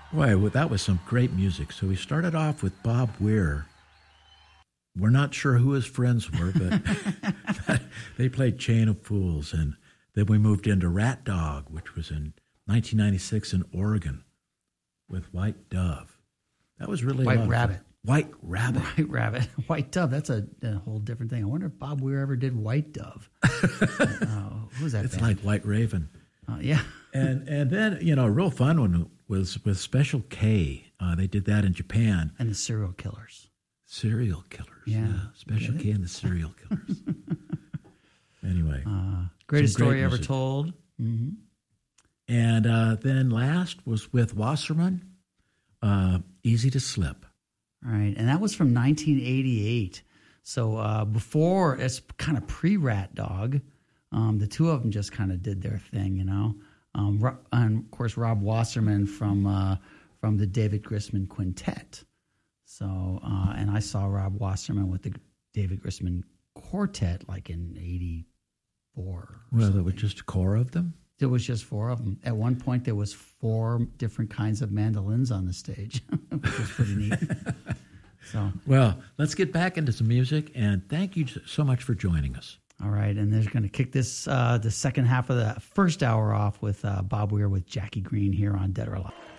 Boy, well, that was some great music. So we started off with Bob Weir. We're not sure who his friends were, but they played Chain of Fools. And then we moved into Rat Dog, which was in 1996 in Oregon with White Dove. That was really White Rabbit. White Rabbit. White Rabbit. White Dove. That's a whole different thing. I wonder if Bob Weir ever did White Dove. Who's that? It's band? like White Raven. Yeah. And then, a real fun one was with Special K. They did that in Japan. And the Serial Killers. Serial Killers. Yeah. Special K and the Serial Killers. Anyway. Greatest story ever told. Mm-hmm. And then last was with Wasserman, Easy to Slip. All right. And that was from 1988. So before, it's kind of pre-Rat Dog. The two of them just kind of did their thing, and of course, Rob Wasserman from the David Grisman Quintet. So, and I saw Rob Wasserman with the David Grisman Quartet like in '84. Well, there was just a core of them? There was just four of them. At one point, there was 4 different kinds of mandolins on the stage, which was pretty neat. So, well, let's get back into some music, and thank you so much for joining us. All right, and they're going to kick this the second half of the first hour off with Bob Weir with Jackie Green here on Dead or Alive.